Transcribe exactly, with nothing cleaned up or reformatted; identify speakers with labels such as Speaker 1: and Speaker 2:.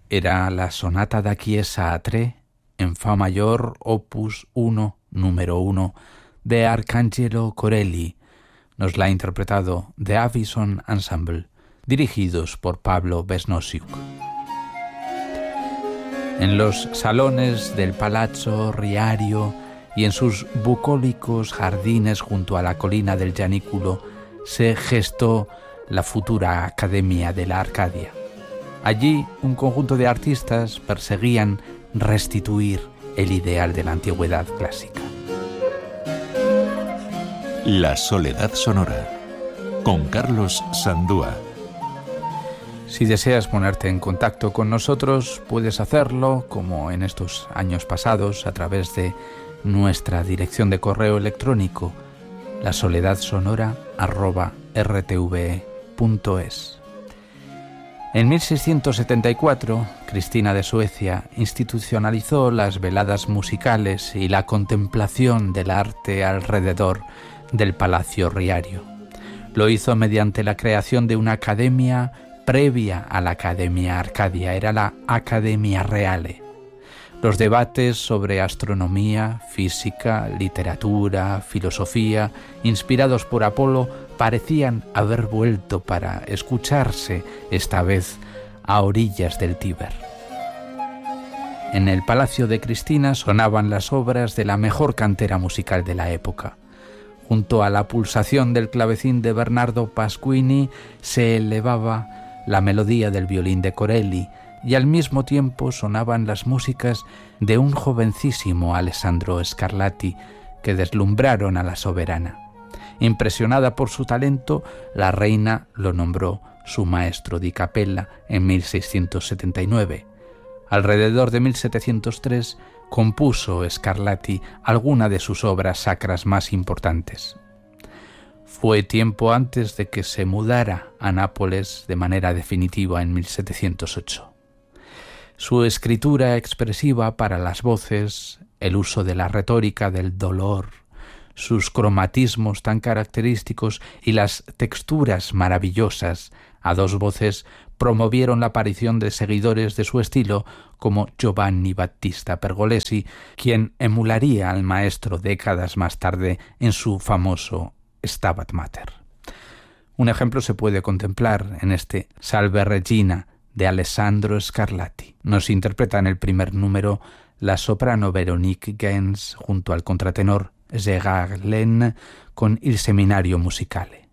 Speaker 1: era la sonata da Chiesa a tre en fa mayor opus uno, número uno, de Arcangelo Corelli. Nos la ha interpretado The Avison Ensemble, dirigidos por Pablo Besnosiuk. En los salones del Palazzo Riario y en sus bucólicos jardines junto a la colina del Gianículo se gestó la futura Academia de la Arcadia. Allí un conjunto de artistas perseguían restituir el ideal de la antigüedad clásica.
Speaker 2: La soledad sonora, con Carlos Sandúa.
Speaker 1: Si deseas ponerte en contacto con nosotros, puedes hacerlo, como en estos años pasados, a través de nuestra dirección de correo electrónico, lasoledadsonora arroba r t v punto es. En mil seiscientos setenta y cuatro, Cristina de Suecia institucionalizó las veladas musicales y la contemplación del arte alrededor del Palacio Riario. Lo hizo mediante la creación de una academia previa a la Academia Arcadia, era la Academia Reale. Los debates sobre astronomía, física, literatura, filosofía, inspirados por Apolo, parecían haber vuelto para escucharse, esta vez a orillas del Tíber. En el Palacio de Cristina sonaban las obras de la mejor cantera musical de la época. Junto a la pulsación del clavecín de Bernardo Pasquini se elevaba la melodía del violín de Corelli, y al mismo tiempo sonaban las músicas de un jovencísimo Alessandro Scarlatti que deslumbraron a la soberana. Impresionada por su talento, la reina lo nombró su maestro di capella en mil seiscientos setenta y nueve. Alrededor de mil setecientos tres compuso Scarlatti alguna de sus obras sacras más importantes. Fue tiempo antes de que se mudara a Nápoles de manera definitiva en mil setecientos ocho. Su escritura expresiva para las voces, el uso de la retórica del dolor, sus cromatismos tan característicos y las texturas maravillosas a dos voces promovieron la aparición de seguidores de su estilo como Giovanni Battista Pergolesi, quien emularía al maestro décadas más tarde en su famoso Stabat Mater. Un ejemplo se puede contemplar en este Salve Regina de Alessandro Scarlatti. Nos interpreta en el primer número la soprano Véronique Gens junto al contratenor Gérard Laine con Il Seminario Musicale.